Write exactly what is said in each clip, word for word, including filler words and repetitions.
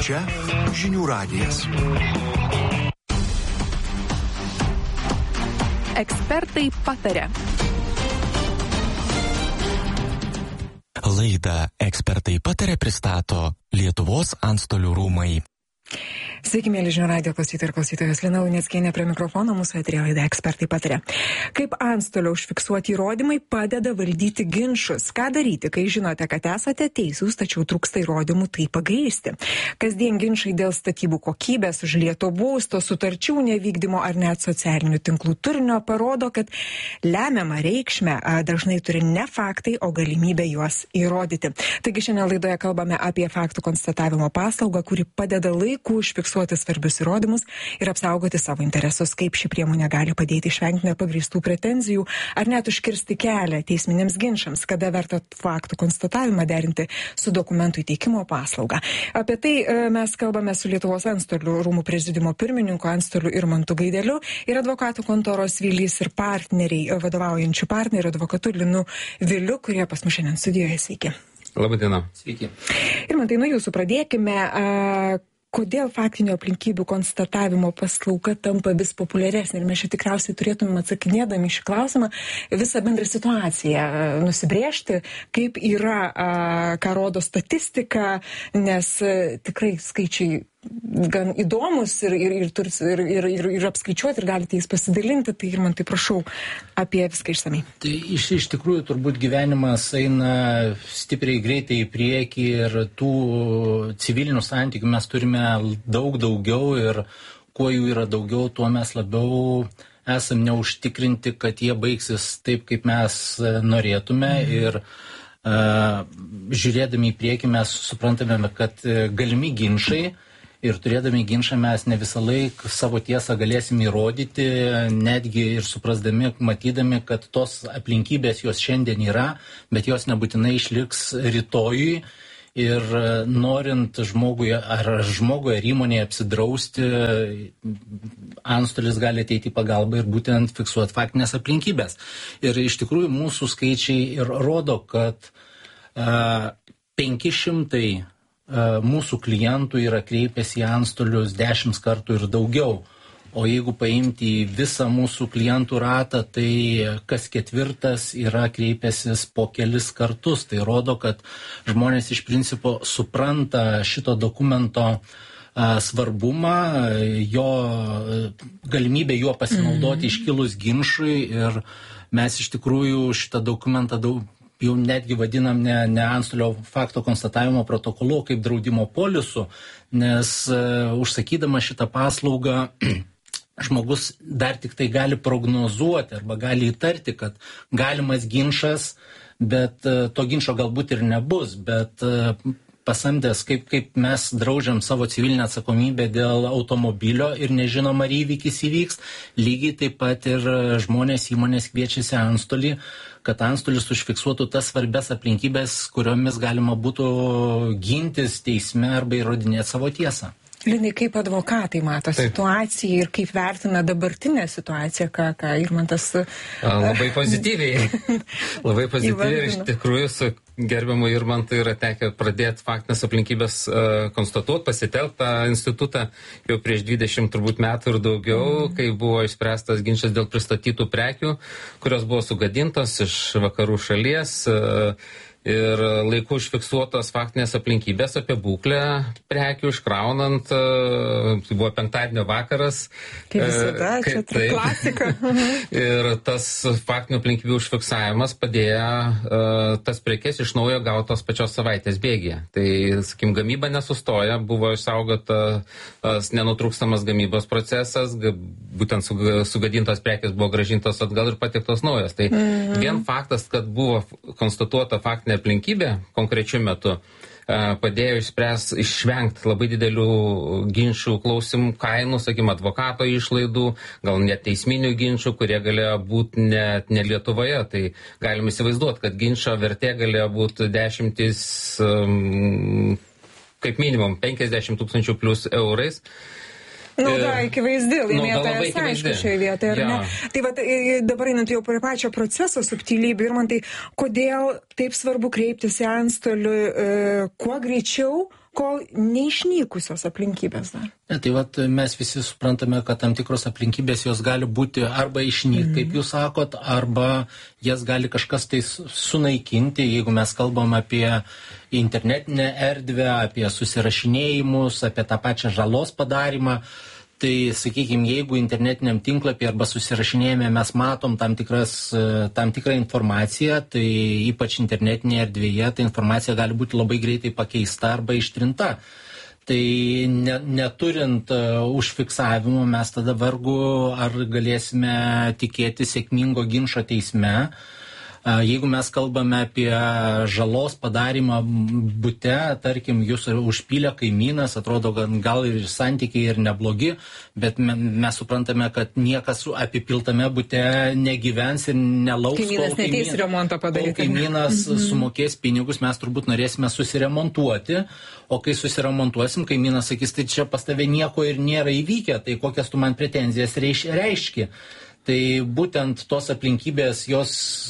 Čia žinių radijas. Ekspertai pataria. Laidą Ekspertai pataria pristato Lietuvos antstolių rūmai. Sveiki, mėly žinių radijo klausytojai ir klausytojos, Lina Luneckienė prie mikrofono, mūsų eteryje laida Ekspertai pataria. Kaip antstolio užfiksuoti įrodymai padeda valdyti ginčus? Ką daryti, kai žinote, kad esate teisūs, tačiau trūksta įrodymų tai pagrįsti? Kasdien ginčai dėl statybų kokybės, užlieto būsto, sutarčių nevykdymo ar net socialinių tinklų turinio parodo, kad lemiamą reikšmę dažnai turi ne faktai, o galimybė juos įrodyti. Taigi šiandien laidoje kalbame apie faktų konstatavimo paslaugą, kuri padeda laiku užfiksuoti svarbius įrodymus ir apsaugoti savo interesus, kaip ši priemonė gali padėti išvengti nepagrįstų pretenzijų ar net užkirsti kelią teisminiams ginčams, kada verta faktų konstatavimą derinti su dokumentų įteikimo paslauga. Apie tai mes kalbame su Lietuvos antstolių rūmų prezidiumo pirmininku antstoliu Irmantu Gaideliu ir advokatų kontoros Vilys ir partneriai vadovaujančių partnerių advokatu Linu Viliu, kurie pas mus šiandien studijoje. Sveiki. Labadiena. Sveiki. Irmantai, nuo jūsų pradėkime. Kodėl faktinių aplinkybių konstatavimo paslauga tampa vis populiaresnė? Ir mes čia tikriausiai turėtumėm atsakinėdami šį klausimą visą bendrą situaciją nusibrėžti, kaip yra, ką rodo statistika, nes tikrai skaičiai gan įdomus ir, ir, ir, ir, ir, ir, ir apskaičiuoti ir galite jais pasidalinti. Tai ir man tai prašau apie viską išsamei. Tai iš, iš tikrųjų turbūt gyvenimas eina stipriai greitai į priekį ir tų civilinių santykių mes turime daug daugiau ir kuo jų yra daugiau, tuo mes labiau esam neužtikrinti, kad jie baigsis taip, kaip mes norėtume. Mhm. Ir uh, žiūrėdami į priekį mes suprantame, kad galimi ginčai ir turėdami ginčą mes ne visą laiką savo tiesą galėsim įrodyti, netgi ir suprasdami, matydami, kad tos aplinkybės jos šiandien yra, bet jos nebūtinai išliks rytojui. Ir norint žmogui ar žmogui ar įmonėje apsidrausti, antstolis gali ateiti į pagalbą ir būtent fiksuoti faktinės aplinkybės. Ir iš tikrųjų mūsų skaičiai ir rodo, kad uh, penki šimtai mūsų klientų yra kreipęsi į antstolius dešimt kartų ir daugiau. O jeigu paimti visą mūsų klientų ratą, tai kas ketvirtas yra kreipęsis po kelis kartus. Tai rodo, kad žmonės iš principo supranta šito dokumento svarbumą, jo galimybę juo pasinaudoti mm-hmm. iškilus ginčui. Ir mes iš tikrųjų šitą dokumentą daug jau netgi vadinam ne, ne antstolio fakto konstatavimo protokolu, kaip draudimo polisu, nes uh, užsakydama šitą paslaugą žmogus dar tik tai gali prognozuoti arba gali įtarti, kad galimas ginčas, bet uh, to ginčo galbūt ir nebus, bet uh, pasamdęs, kaip, kaip mes draudžiam savo civilinę atsakomybę dėl automobilio ir nežinom, ar įvykis įvyks, lygiai taip pat ir žmonės įmonės kviečiasi antstolį, kad antstolis užfiksuotų tas svarbias aplinkybės, kuriomis galima būtų gintis teisme arba įrodinėti savo tiesą. Linai, kaip advokatai mato Taip. situaciją ir kaip vertina dabartinę situaciją, ką, ką Irmantas... Labai pozityviai. Labai pozityviai. Iš tikrųjų, su gerbiamu Irmantu yra tekę pradėti faktinės aplinkybės uh, konstatuoti, pasitelkti tą institutą jau prieš dvidešimt turbūt metų ir daugiau, mm. kai buvo išspręstas ginčas dėl pristatytų prekių, kurios buvo sugadintos iš vakarų šalies. Uh, Ir laiku užfiksuotos faktinės aplinkybės apie būklę prekių iškraunant, tai buvo penktadienio vakaras. Kaip visada, čia tai klasika. Ir tas faktinių aplinkybių užfiksavimas padėjo tas prekes iš naujo gautos pačios savaitės bėgyje. Tai, sakim, gamyba nesustoja, buvo išsaugotas nenutrūkstamas gamybos procesas, būtent sugadintos prekės buvo grąžintos atgal ir pateiktos naujos. Tai mm-hmm. vien faktas, kad buvo konstatuota faktinė aplinkybė konkrečiu metu padėjo išspręs, išvengti labai didelių ginčių klausimų kainų, sakykim, advokato išlaidų, gal net teisminių ginčių, kurie galėjo būti net ne Lietuvoje. Tai galim įsivaizduoti, kad ginčo vertė galėjo būti dešimtis, um, kaip minimum, penkiasdešimt tūkstančių plus eurais. Nauda akivaizdi, laimėtojas aišku šioje vietoje, ar ne? Tai va, dabar einant jau prie pačio proceso subtilybių, ir man tai, kodėl taip svarbu kreiptis į antstolių e, kuo greičiau, kol neišnykusios aplinkybės dar. Ne, tai vat, mes visi suprantame, kad tam tikros aplinkybės jos gali būti arba išnykti, mm. kaip jūs sakot, arba jas gali kažkas tai sunaikinti, jeigu mes kalbam apie internetinę erdvę, apie susirašinėjimus, apie tą pačią žalos padarymą. Tai, sakykime, jeigu internetiniam tinklapį arba susirašinėjime mes matom tam, tikras, tam tikrą informaciją, tai ypač internetinėje erdvėje ta informacija gali būti labai greitai pakeista arba ištrinta. Tai ne, neturint uh, užfiksavimo mes tada vargu ar galėsime tikėti sėkmingo ginčo teisme. Jeigu mes kalbame apie žalos padarymą bute, tarkim, jūs užpylė kaimynas, atrodo, gal ir santykiai ir neblogi, bet mes suprantame, kad niekas apipiltame bute negyvens ir nelauks, kaimynas kol neteis remontą padaryti. Kol kaimynas mhm. sumokės pinigus, mes turbūt norėsime susiremontuoti, o kai susiremontuosim, kaimynas sakys, tai čia pas tave nieko ir nėra įvykę, tai kokias tu man pretenzijas reiš, reiški. Tai būtent tos aplinkybės, jos,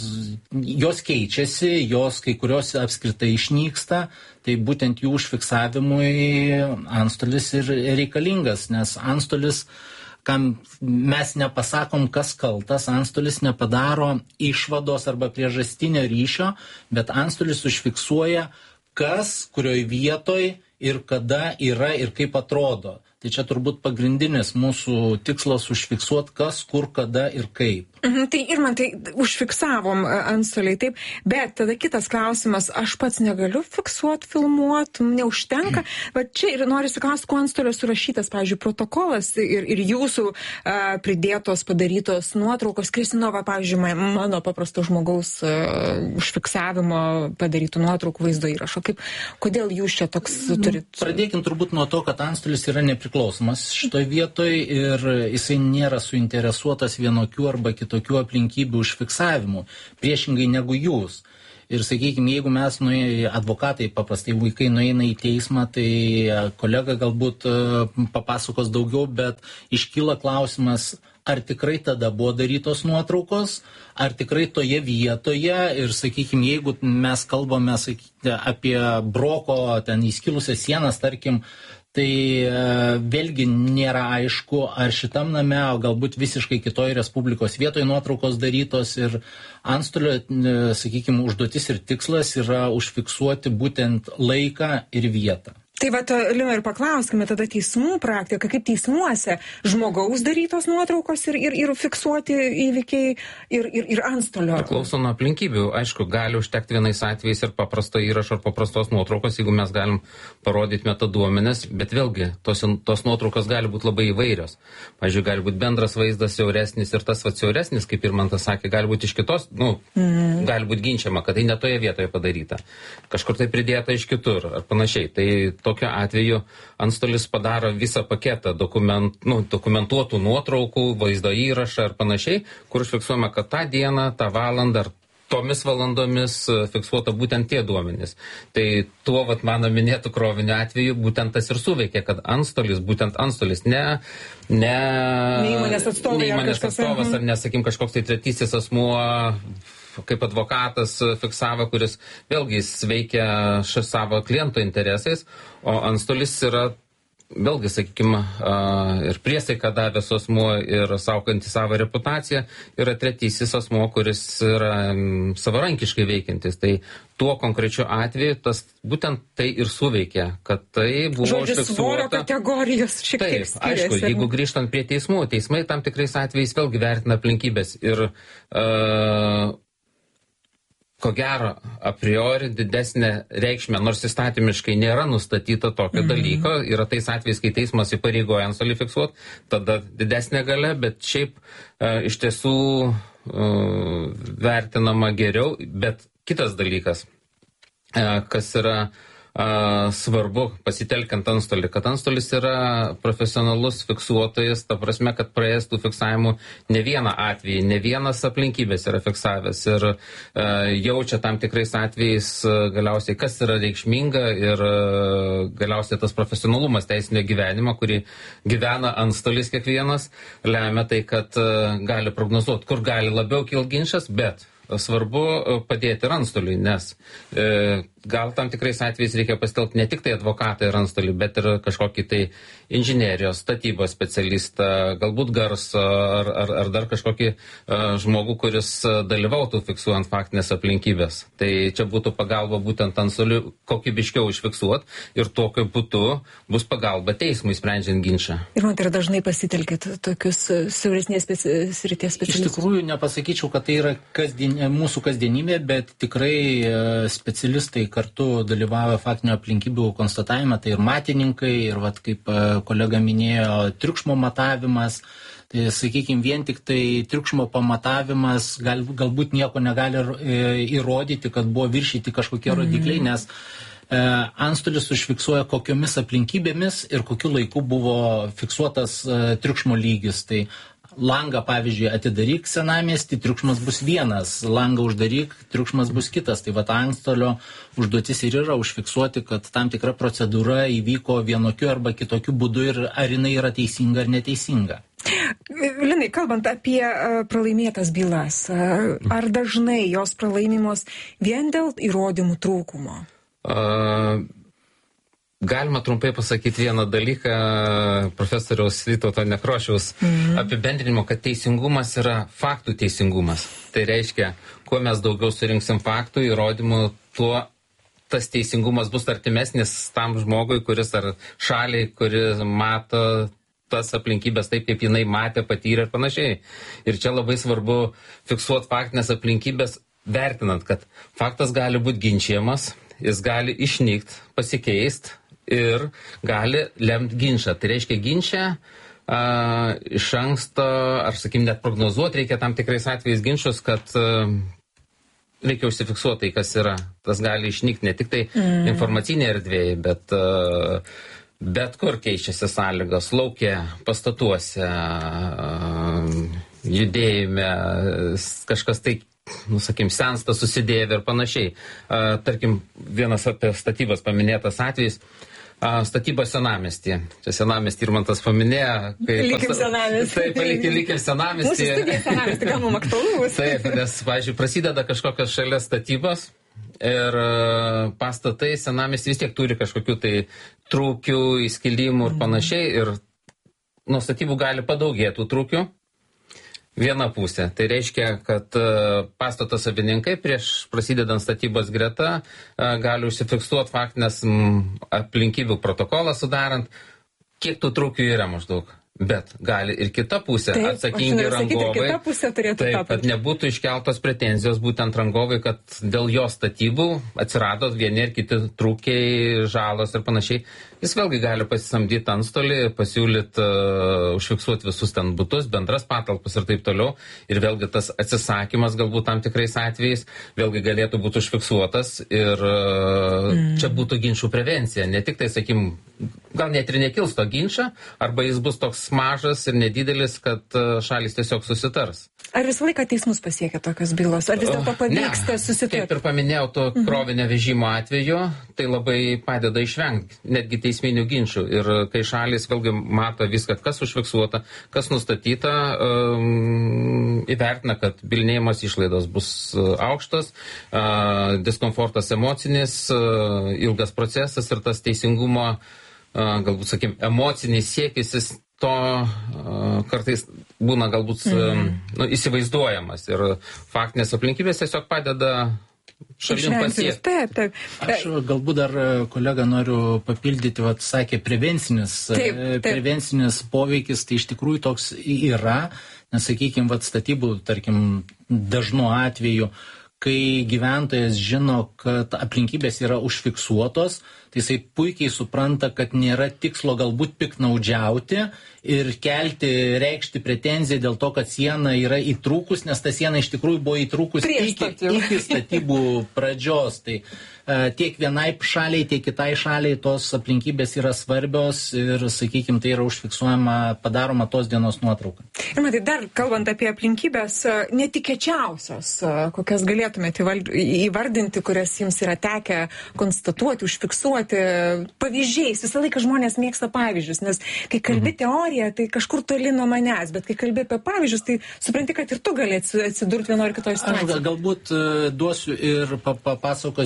jos keičiasi, jos kai kurios apskritai išnyksta, tai būtent jų užfiksavimui antstolis ir reikalingas, nes antstolis, kam mes nepasakom, kas kaltas, antstolis nepadaro išvados arba priežastinio ryšio, bet antstolis užfiksuoja, kas, kurioj vietoj ir kada yra ir kaip atrodo. Tai čia turbūt pagrindinis mūsų tikslas užfiksuoti, kas, kur, kada ir kaip. Mhm, tai ir man tai užfiksavom antstoliai, taip, bet tada kitas klausimas, aš pats negaliu fiksuoti, filmuoti, neužtenka, bet čia ir norisi klausti, kuo antstolio surašytas, pavyzdžiui, protokolas ir, ir jūsų a, pridėtos, padarytos nuotraukos, Kristinova, pavyzdžiui, mano paprasto žmogaus a, užfiksavimo padarytų nuotraukų vaizdo įrašo. Kaip, kodėl jūs čia toks turit? Pradėkim turbūt nuo to, kad antstolis yra nepriklausomas šitoj vietoj ir jisai nėra suinteresuotas vienokių arba kitų tokių aplinkybių užfiksavimu, priešingai negu jūs. Ir sakykime, jeigu mes, nu, advokatai, paprastai vaikai nueina į teismą, tai kolega galbūt papasakos daugiau, bet iškyla klausimas, ar tikrai tada buvo darytos nuotraukos, ar tikrai toje vietoje ir, sakykime, jeigu mes kalbame sakykime, apie broko ten įskilusias sienas, tarkim, tai vėlgi nėra aišku, ar šitam name, o galbūt visiškai kitoj Respublikos vietoje nuotraukos darytos ir antstolio, sakykime, užduotis ir tikslas yra užfiksuoti būtent laiką ir vietą. Tai va, Lina, ir paklauskime tada teismų praktiką, kaip teismuose žmogaus darytos nuotraukos ir, ir, ir fiksuoti įvykiai ir, ir, ir antstolio. Priklauso nuo aplinkybių. Aišku, gali užtekti vienais atvejais ir paprasto įrašo ar paprastos nuotraukos, jeigu mes galim parodyti metaduomenis, bet vėlgi tos, tos nuotraukos gali būti labai įvairios. Pavyzdžiui, gali būti bendras vaizdas siauresnis ir tas va siauresnis, kaip ir man tas sakė, gali būti iš kitos, nu, mm. gali būti ginčiama, kad tai ne toje vietoje padaryta. Kažkur tai pridėta iš kitur ar panašiai. Tai tokiu atveju antstolis padaro visą paketą dokument, nu, dokumentuotų nuotraukų, vaizdo įrašą ar panašiai, kur užfiksuojama, kad tą dieną, tą valandą ar tomis valandomis fiksuota būtent tie duomenys. Tai tuo, vat, mano minėtų krovinių atveju, būtent tas ir suveikė, kad antstolis, būtent antstolis, ne, ne, ne įmonės atstovas, ne įmonės atstovas ar nesakim kažkoks tai tretysis asmuo, kaip advokatas fiksavo, kuris vėlgi jis veikia savo kliento interesais, o antstolis yra vėlgi, sakykime, ir priesaiką davęs asmuo ir saugantis savo reputaciją, yra tretysis asmuo, kuris yra savarankiškai veikiantis. Tai tuo konkrečiu atveju tas būtent tai ir suveikė, kad tai buvo žodžiu, užfiksuota. Svorio kategorijos šiek tiek skiriasi. Taip, aišku, jeigu grįžtant prie teismų, teismai tam tikrais atvejais vėlgi vertina aplinkybės ir uh, ko gero, a priori didesnė reikšmė, nors įstatymiškai nėra nustatyta tokio mm-hmm. dalyko, yra tais atvejais, kai teismas įpareigoja antstolį fiksuoti, tada didesnė galia, bet šiaip e, iš tiesų e, vertinama geriau, bet kitas dalykas, e, kas yra a, svarbu pasitelkiant antstolį, kad antstolis yra profesionalus fiksuotojas, ta prasme, kad praėjęs tų fiksavimų ne vieną atvejį, ne vienas aplinkybės yra fiksavęs ir a, jaučia tam tikrais atvejais a, galiausiai, kas yra reikšminga ir a, galiausiai tas profesionalumas teisinio gyvenimo, kurį gyvena antstolis kiekvienas, lemia tai, kad a, gali prognozuoti, kur gali labiau kilti ginčas, bet svarbu padėti ir antstoliui, nes e, gal tam tikrais atvejais reikia pasitelkti ne tik tai advokatą ir antstolį, bet ir kažkokį tai inžinerijos, statybos specialistą, galbūt garso ar, ar, ar dar kažkokį uh, žmogų, kuris dalyvautų fiksuojant faktinės aplinkybės. Tai čia būtų pagalba būtent antstoliui kokybiškiau užfiksuoti ir tokiu būdu bus pagalba teismui sprendžiant ginčą. Ir man tai dažnai pasitelkit tokius siauresnės speci... srities specialistus? Iš tikrųjų nepasakyčiau, kad tai yra kasdien, mūsų kasdienybė, bet tikrai specialistai kartu dalyvauja faktinių aplinkybių konstatavime, tai ir matininkai, ir vat, kaip kolega minėjo, triukšmo matavimas. Tai, sakykime, vien tik tai triukšmo pamatavimas gal, galbūt nieko negali įrodyti, kad buvo viršyti kažkokie mm. rodikliai, nes e, antstolis užfiksuoja, kokiomis aplinkybėmis ir kokiu laiku buvo fiksuotas e, triukšmo lygis. Tai langą, pavyzdžiui, atidaryk senamiestį, triukšmas bus vienas, langą uždaryk, triukšmas bus kitas. Tai va, antstolio užduotis ir yra užfiksuoti, kad tam tikra procedūra įvyko vienokiu arba kitokiu būdu ir ar jinai yra teisinga ar neteisinga. Linai, kalbant apie uh, pralaimėtas bylas, uh, ar dažnai jos pralaimimos vien dėl įrodymų trūkumo? Uh... Galima trumpai pasakyti vieną dalyką profesoriaus Vytauto Nekrošiaus mm-hmm. apibendrinimo, kad teisingumas yra faktų teisingumas. Tai reiškia, kuo mes daugiau surinksim faktų, įrodymų, tuo tas teisingumas bus artimesnis tam žmogui, kuris ar šaliai, kuris mato tas aplinkybės taip, kaip jinai matė, patyrė ir panašiai. Ir čia labai svarbu fiksuoti faktinės aplinkybės, vertinant, kad faktas gali būti ginčiamas, jis gali išnykti, pasikeisti, ir gali lemti ginčą. Tai reiškia ginčą a, iš anksto, ar sakykim, net prognozuoti reikia tam tikrais atvejais ginčius, kad a, reikia užsifiksuoti tai, kas yra. Tas gali išnykti ne tik tai mm. informacinėje erdvėje, bet, a, bet kur keičiasi sąlygos, lauke, pastatuose, a, judėjime, kažkas tai, nu, sakykim, sensta, susidėvė ir panašiai. A, tarkim, vienas apie statybas paminėtas atvejis, statyba senamestį. Čia senamestį Irmantas paminėjo. Likim pas... senamestį. Taip, likim, likim senamestį. Mūsų studija senamestį, gal mums aktualus. Taip, nes, pavyzdžiui, prasideda kažkokios šalia statybos ir pastatai senamestį vis tiek turi kažkokių tai trūkių, įskilimų ir panašiai. Ir nuo statybų gali padaugėti tų trūkių. Viena pusė. Tai reiškia, kad pastato savininkai prieš prasidedant statybos greta gali užsifiksuoti faktinės aplinkybių protokolą sudarant, kiek tų trūkių yra maždaug. Bet gali ir kita pusė, taip, atsakingi rangovai, taip, kad nebūtų iškeltos pretenzijos būtent rangovai, kad dėl jo statybų atsirado vieni ir kiti trūkiai, žalos ir panašiai. Jis vėlgi gali pasisamdyti antstolį, pasiūlyti, uh, užfiksuoti visus ten butus, bendras patalpas ir taip toliau. Ir vėlgi tas atsisakymas galbūt tam tikrais atvejais vėlgi galėtų būti užfiksuotas ir uh, mm. čia būtų ginčių prevencija. Ne tik tai, sakim, gal net ir nekils to ginčą, arba jis bus toks mažas ir nedidelis, kad uh, šalis tiesiog susitars. Ar visą laiką teismus pasiekia tokios bylos? Ar vis dėlto pavyksta susitarti? Kaip ir paminėjau, to krovinio vežimo atveju, tai labai padeda išvengti netgi teisminių ginčių. Ir kai šalis vėlgi mato viską, kas užfiksuota, kas nustatyta, um, įvertina, kad bylinėjimas išlaidos bus uh, aukštas, uh, diskomfortas emocinis, uh, ilgas procesas ir tas teisingumo, uh, galbūt, sakykim, emocinis siekis, jis to uh, kartais būna galbūt mm. nu, įsivaizduojamas ir faktinės aplinkybės tiesiog padeda šalim pasiekti. Taip, taip. Aš galbūt dar kolega noriu papildyti, vat, sakė, prevencinis, taip, taip. prevencinis poveikis, tai iš tikrųjų toks yra, nes, sakykime, vat, statybų, tarkim, dažnu atveju, kai gyventojas žino, kad aplinkybės yra užfiksuotos, tai jisai puikiai supranta, kad nėra tikslo galbūt piknaudžiauti ir kelti, reikšti pretenziją dėl to, kad siena yra įtrūkus, nes ta siena iš tikrųjų buvo įtrūkus iki, iki statybų pradžios. Tai uh, tiek vienai šaliai, tiek kitai šaliai tos aplinkybės yra svarbios ir, sakykime, tai yra užfiksuojama, padaroma tos dienos nuotrauka. Ir matai, dar kalbant apie aplinkybės netikėčiausios, kokias galėtumėte įvardinti, kurias jums yra tekę konstatuoti, užfiksuoti, pavyzdžiais. Visą laiką žmonės mėgsta pavyzdžius, nes kai kalbi mhm. teoriją, tai kažkur toli nuo manęs, bet kai kalbi apie pavyzdžius, tai supranti, kad ir tu gali atsidurti vienoje ar kitoje situacijoje. Aš galbūt duosiu ir papasakosiu šiek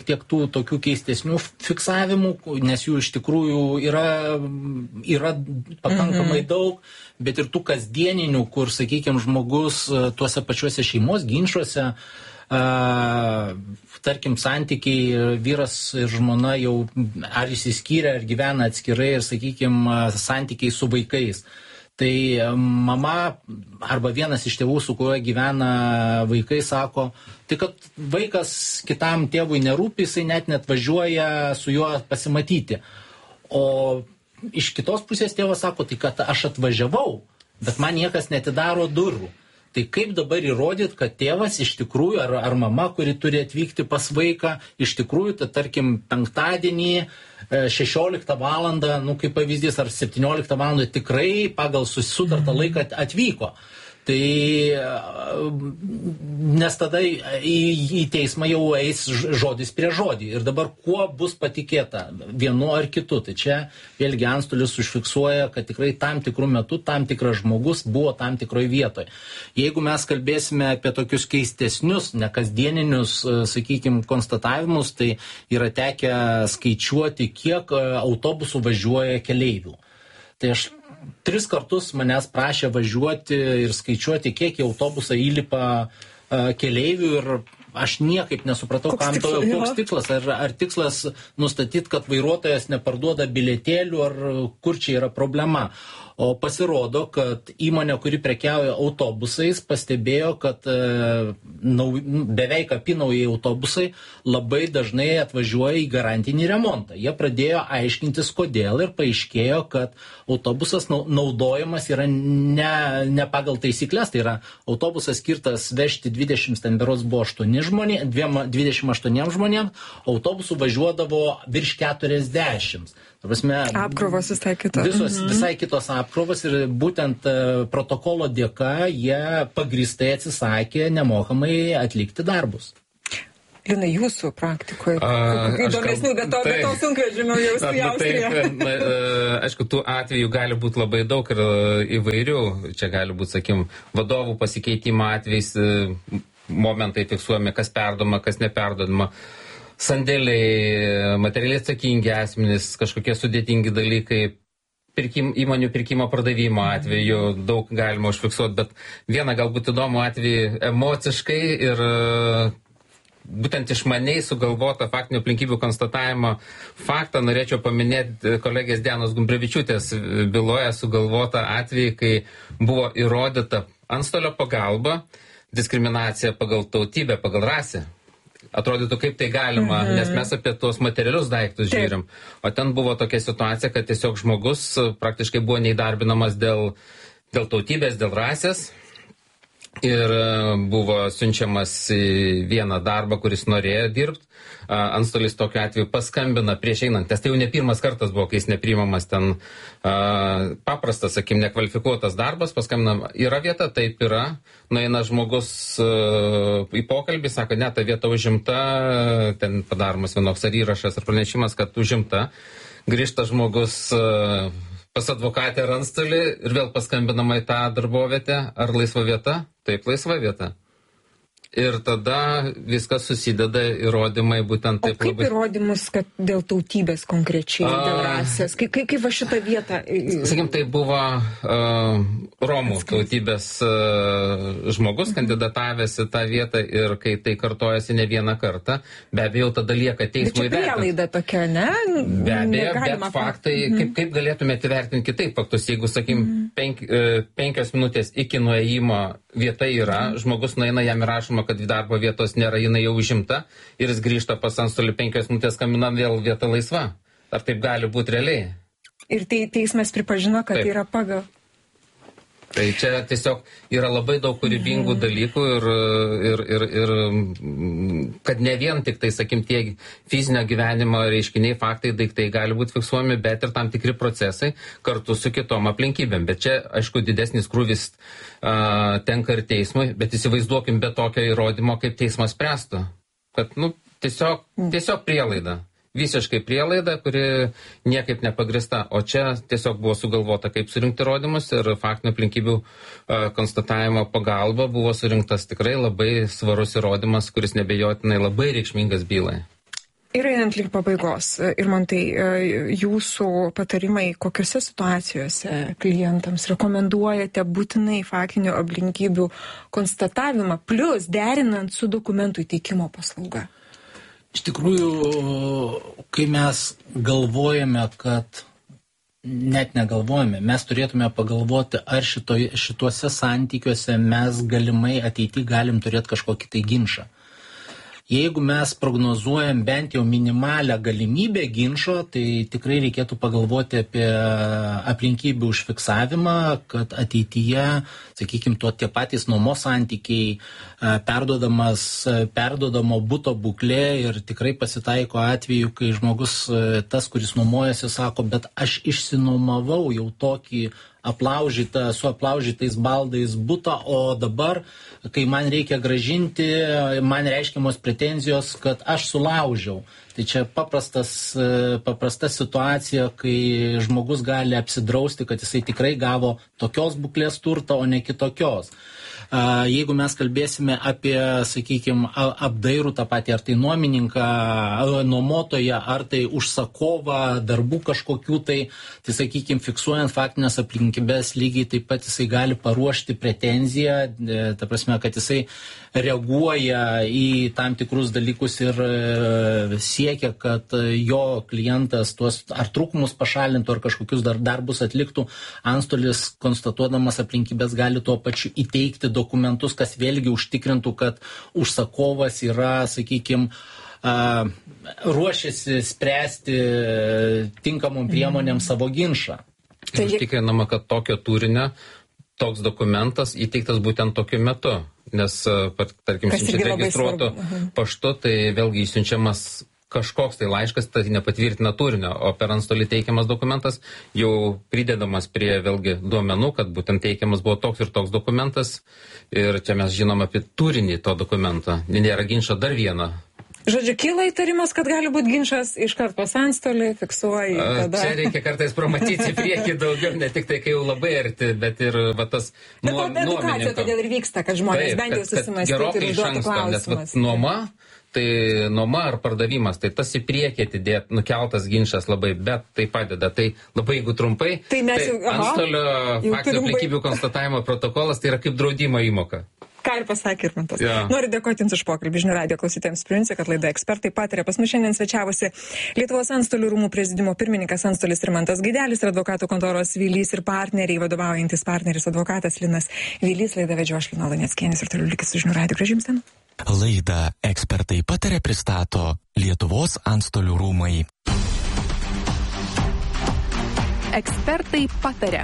šiek tiek tų tokių keistesnių fiksavimų, nes jų iš tikrųjų yra, yra pakankamai mhm. daug, bet ir tų kasdieninių, kur, sakykime, žmogus tuose pačiuose šeimos ginčuose, Uh, tarkim, santykiai, vyras ir žmona jau ar išsiskyrę, ar gyvena atskirai ir, sakykime, santykiai su vaikais. Tai mama arba vienas iš tėvų, su kuriuo gyvena vaikai, sako, tai kad vaikas kitam tėvui nerūpi, jisai net net važiuoja su juo pasimatyti. O iš kitos pusės tėvas sako, tai kad aš atvažiavau, bet man niekas netidaro durų. Tai kaip dabar įrodyti, kad tėvas iš tikrųjų, ar, ar mama, kuri turi atvykti pas vaiką, iš tikrųjų, tai tarkim, penktadienį, šešioliktą valandą, nu kaip pavyzdys, ar septynioliktą valandą tikrai pagal susitartą laiką atvyko. Tai, nes tada į, į teismą jau eis žodis prie žodį. Ir dabar kuo bus patikėta, vienu ar kitu. Tai čia vėlgi antstolis užfiksuoja, kad tikrai tam tikrų metų tam tikras žmogus buvo tam tikroje vietoje. Jeigu mes kalbėsime apie tokius keistesnius, nekasdieninius, sakykime, konstatavimus, tai yra tekę skaičiuoti, kiek autobusų važiuoja keleivių. Tai aš tris kartus manęs prašė važiuoti ir skaičiuoti, kiek į autobusą įlipa uh, keleivių ir aš niekaip nesupratau, koks kam tikslas, to, koks tikslas. Ar, ar tikslas nustatyti, kad vairuotojas neparduoda bilietėlių, ar kur čia yra problema. O pasirodo, kad įmonė, kuri prekiauja autobusais, pastebėjo, kad e, nau, beveik apynaujai autobusai labai dažnai atvažiuoja į garantinį remontą. Jie pradėjo aiškintis, kodėl, ir paaiškėjo, kad autobusas naudojamas yra ne, ne pagal taisyklės. Tai yra autobusas skirtas vežti dvidešimt, ten berods buvo aštuoni žmonės, dvidešimt aštuoni žmonėms, autobusų važiuodavo virš keturiasdešimt. Prasme, apkrovos visai kitos. Visos, mhm. visai kitos apkrovos ir būtent uh, protokolo dėka jie pagrįstai atsisakė nemokamai atlikti darbus. Lina, jūsų praktikoje, A, įdomesnių, bet to, bet to sunkvežimio jau į Austriją. Aišku, tų atvejų gali būti labai daug ir įvairių. Čia gali būti, sakim, vadovų pasikeitimo atvejais, momentai fiksuojami, kas perdoma, kas neperdodama. Sandėliai, materialiai atsakingi asmenys, kažkokie sudėtingi dalykai, pirkim, įmonių pirkimo pardavimo atveju daug galima užfiksuoti, bet vieną galbūt įdomų atvejį emociškai ir būtent išmaniai sugalvotą faktinių aplinkybių konstatavimo faktą norėčiau paminėti kolegės Dianos Gumbrevičiūtės byloje sugalvotą atvejį, kai buvo įrodyta antstolio pagalba, diskriminacija pagal tautybę, pagal rasę. Atrodytų, kaip tai galima, mhm. nes mes apie tuos materialius daiktus Taip. Žiūrim. O ten buvo tokia situacija, kad tiesiog žmogus praktiškai buvo neįdarbinamas dėl, dėl tautybės, dėl rasės. Ir buvo siunčiamas į vieną darbą, kuris norėjo dirbti. Antstolis tokiu atveju paskambina prieš einant, nes tai jau ne pirmas kartas buvo, kai jis nepriimamas ten paprastas, sakim, nekvalifikuotas darbas, paskambina, yra vieta, taip yra, nueina žmogus į pokalbį, sako, ne, ta vieta užimta, ten padaromas vienoks ar įrašas ar pranešimas, kad užimta, grįžta žmogus pas advokatę ar antstolį ir vėl paskambinama į tą darbovietę, ar laisva vieta? Taip, laisva vieta. Ir tada viskas susideda įrodymai būtent taip labai. O kaip labai... įrodymus, kad dėl tautybės konkrečiai, A... dėl rasės? Kaip, kaip, kaip va šitą vietą? Sakykim, tai buvo uh, Romų Atskris. tautybės uh, žmogus, mhm. kandidatavęs į tą vietą ir kai tai kartojasi ne vieną kartą, be abejo, tada lieka teismo įvertinti. Bet čia prielaida tokia, ne? Be abejo, bet faktai, mhm. kaip, kaip galėtumėte įvertinti kitaip faktus, jeigu, sakykim, mhm. penk, uh, penkios minutės iki nuėjimo vieta yra, mhm. žmogus nueina, jam įrašoma, kad darbo vietos nėra, jinai jau užimta ir jis grįžta pas antstolį penkios minutės, skambina, vėl vieta laisva. Ar taip gali būti realiai? Ir tai teismas pripažino, kad taip. Tai yra pagal. Tai čia tiesiog yra labai daug kūrybingų mm. dalykų ir, ir, ir, ir kad ne vien tik tai, sakim, tie fizinio gyvenimo reiškiniai, faktai, daiktai gali būti fiksuojami, bet ir tam tikri procesai kartu su kitom aplinkybėm. Bet čia, aišku, didesnis krūvis uh, tenka ir teismui, bet įsivaizduokim be tokio įrodymo, kaip teismas spręstų. Kad, nu, tiesiog, tiesiog prielaida. Visiškai prielaida, kuri niekaip nepagrįsta, o čia tiesiog buvo sugalvota, kaip surinkti įrodymus ir faktinių aplinkybių konstatavimo pagalba buvo surinktas tikrai labai svarus įrodymas, kuris nebejotinai labai reikšmingas bylai. Ir einant link pabaigos, ir man tai jūsų patarimai, kokiuose situacijose klientams rekomenduojate būtinai faktinių aplinkybių konstatavimą, plus derinant su dokumentų įteikimo paslauga? Iš tikrųjų, kai mes galvojame, kad net negalvojame, mes turėtume pagalvoti, ar šito, šituose santykiuose mes galimai ateity galim turėti kažkokį tai ginčą. Jeigu mes prognozuojam bent jau minimalią galimybę ginčo, tai tikrai reikėtų pagalvoti apie aplinkybių užfiksavimą, kad ateityje, sakykime, tuo tie patys nuomos santykiai, perduodamas, perduodamo buto būklė ir tikrai pasitaiko atveju, kai žmogus, tas, kuris nuomojasi, sako, bet aš išsinuomavau jau tokį aplaužytą, su aplaužytais baldais butą, o dabar, kai man reikia gražinti, man reiškiamos pretenzijos, kad aš sulaužiau. Tai čia paprastas, paprasta situacija, kai žmogus gali apsidrausti, kad jisai tikrai gavo tokios būklės turtą, o ne kitokios. Jeigu mes kalbėsime apie, sakykime, apdairų tą patį, ar tai nuomininką, nuomotoją, ar tai užsakovą, darbų kažkokių, tai, tai sakykime, fiksuojant faktinės aplinkybės, lygiai taip pat jisai gali paruošti pretenziją, ta prasme, kad jisai reaguoja į tam tikrus dalykus ir siekia, kad jo klientas tuos ar trūkumus pašalintų, ar kažkokius dar darbus atliktų. Antstolis, konstatuodamas aplinkybės, gali tuo pačiu įteikti dokumentus, kas vėlgi užtikrintų, kad užsakovas yra, sakykime, ruošiasi spręsti tinkamom priemonėm savo ginčą. Tai užtikrinama, kad tokio turinio toks dokumentas įteiktas būtent tokiu metu, nes, tarkim, siunčiant registruotu paštu, tai vėlgi įsiunčiamas kažkoks tai laiškas, tai nepatvirtina turinio, o per antstolį teikiamas dokumentas jau pridedamas prie vėlgi duomenų, kad būtent teikiamas buvo toks ir toks dokumentas, ir čia mes žinom apie turinį to dokumento. Nėra ginčo dar vieno. Žodžiu, kyla įtarimas, kad gali būti ginčas iškart pas antstolį, fiksuoji. Tada... Čia reikia kartais pramatyti priekį daugiau, ne tik tai, kai jau labai arti, bet ir va, tas nuo, nuomininko. Edukacija todėl ir vyksta, kad žmonės taip, bent jau susimąstyti ir užduoti klausimus. Nes va, nuoma, tai nuoma ar pardavimas, tai tas į priekį atidėt, nukeltas ginčas labai, bet tai padeda. Tai labai, jeigu trumpai, tai, tai jau, antstolio faktinių aplinkybių konstatavimo protokolas tai yra kaip draudimo įmoka. Ką ir pasakė Irmantas. Ja. Noriu dėkoti Jums už pokalbį. Žinių radijo klausytojams priminsiu, kad laida Ekspertai pataria. Pas mus šiandien svečiavosi Lietuvos antstolių rūmų prezidiumo pirmininkas antstolis Irmantas Gaidelis ir advokatų kontoros Vilys ir partneriai, vadovaujantis partneris advokatas Linas Vilys. Laidą vedžiau aš, Lina Luneckienė, ir toliau likit su Žinių radijo. Gražių jums dienų. Laidą Ekspertai pataria pristato Lietuvos antstolių rūmai. Ekspertai pataria.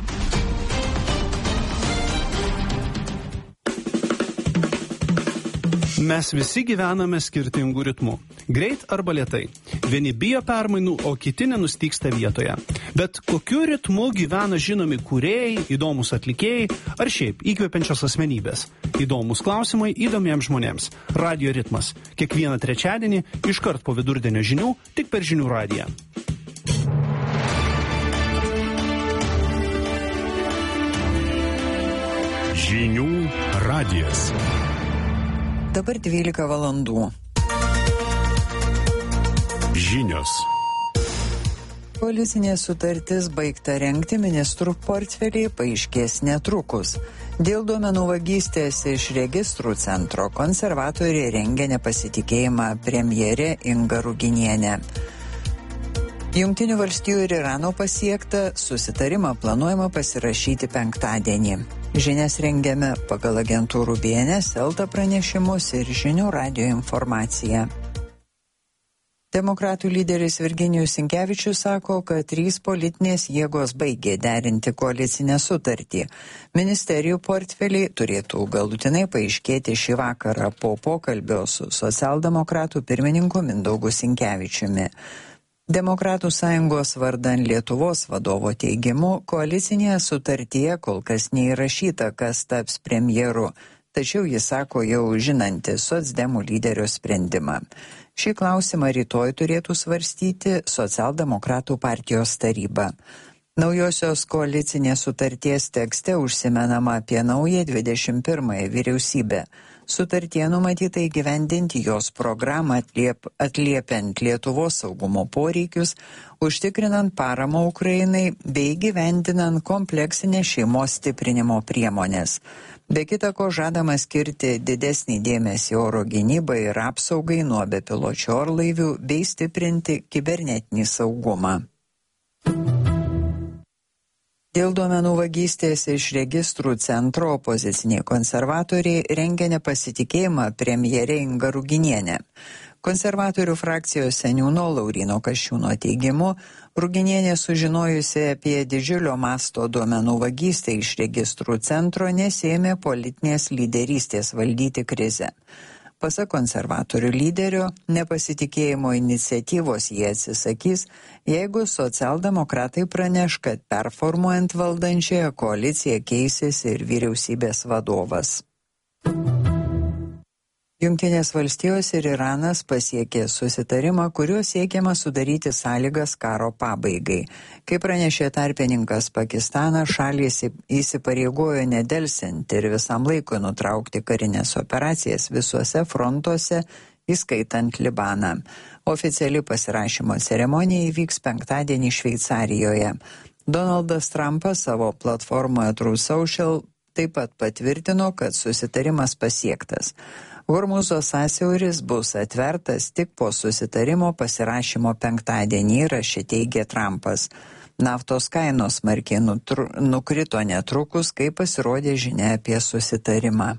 Mes visi gyvename skirtingų ritmų. Greit arba lėtai. Vieni bijo permainų, o kiti nenustyksta vietoje. Bet kokiu ritmu gyvena žinomi kūrėjai, įdomus atlikėjai ar šiaip įkvepiančios asmenybės? Įdomus klausimai įdomiems žmonėms. Radio ritmas. Kiekvieną trečiadienį, iškart po vidurdienio žinių, tik per Žinių radiją. Žinių radijas. Dabar dvylika valandų. Žinios. Koalicinė sutartis baigta rengti, ministrų portfeliai paaiškės netrukus. Dėl duomenų vagystės iš registrų centro konservatoriai rengia nepasitikėjimą premjerė Inga Ruginienė. Jungtinių valstijų ir Irano pasiekta, susitarimą planuojama pasirašyti penktadienį. Žinias rengiame pagal agentūrų B N S, Elta pranešimus ir Žinių radijo informaciją. Demokratų lyderis Virginijus Sinkevičius sako, kad trys politinės jėgos baigė derinti koalicinę sutartį. Ministerijų portfeliai turėtų galutinai paaiškėti šį vakarą po pokalbio su socialdemokratų pirmininku Mindaugu Sinkevičiumi. Demokratų sąjungos vardan Lietuvos vadovo teigimu, koalicinėje sutartyje kol kas neįrašyta, kas taps premjeru, tačiau jis sako jau žinanti socdemų lyderio sprendimą. Šį klausimą rytoj turėtų svarstyti socialdemokratų partijos taryba. Naujosios koalicinės sutarties tekste užsimenama apie naują dvidešimt pirmąją vyriausybę. Sutartie numatyta įgyvendinti jos programą atliep, atliepiant Lietuvos saugumo poreikius, užtikrinant paramą Ukrainai bei gyvendinant kompleksinę šeimos stiprinimo priemonės. Be kita ko žadama skirti didesnį dėmesį oro gynybai ir apsaugai nuo bepiločių orlaivių bei stiprinti kibernetinį saugumą. Dėl duomenų vagystės iš registrų centro opoziciniai konservatoriai rengia nepasitikėjimą premjerė Inga Ruginienė. Konservatorių frakcijos seniūno Lauryno Kasčiūno teigimu, Ruginienė sužinojusi apie didžiulio masto duomenų vagystę iš registrų centro nesėmė politinės lyderystės valdyti krizę. Pasak konservatorių lyderio, nepasitikėjimo iniciatyvos jie atsisakys, jeigu socialdemokratai praneš, kad performuojant valdančiąją koaliciją keisis ir vyriausybės vadovas. Jungtinės valstijos ir Iranas pasiekė susitarimą, kuriuo siekiama sudaryti sąlygas karo pabaigai. Kaip pranešė tarpininkas Pakistanas, šalys įsipareigojo nedelsiant ir visam laikui nutraukti karinės operacijas visuose frontuose, įskaitant Libaną. Oficiali pasirašymo ceremonija įvyks penktadienį Šveicarijoje. Donaldas Trumpas savo platformoje Truth Social taip pat patvirtino, kad susitarimas pasiektas. Hormūzo sąsiauris bus atvertas tik po susitarimo pasirašymo penktadienį, rašė teigė Trumpas. Naftos kainos smarkiai nutru, nukrito netrukus, kai pasirodė žinia apie susitarimą.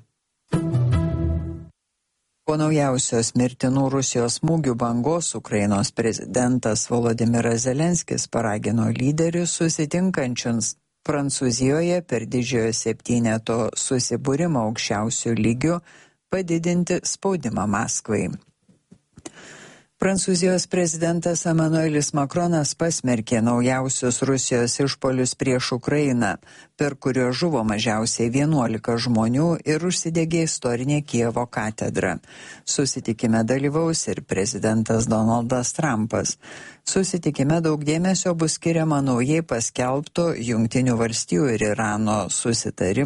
Po naujausios mirtinų Rusijos smūgių bangos Ukrainos prezidentas Volodimiras Zelenskis paragino lyderius susitinkančius Prancūzijoje per didžiojo septyneto susibūrimą aukščiausių lygių padidinti spaudimą Maskvai. Prancūzijos prezidentas Emanuelis Makronas pasmerkė naujausius Rusijos išpolius prieš Ukrainą, per kurio žuvo mažiausiai vienuolika žmonių ir užsidegė istorinė Kijevo katedra. Susitikime dalyvaus ir prezidentas Donaldas Trumpas. Susitikime daug dėmesio bus skiriama naujai paskelbto Jungtinių valstijų ir Irano susitarimų